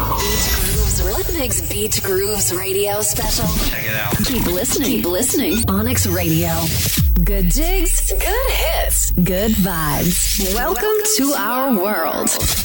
Beach Grooves Rhythmics Beach Grooves Radio Special. Check it out. Keep listening. Keep listening. Onyx Radio. Good jigs, good hits, good vibes. Welcome to our world.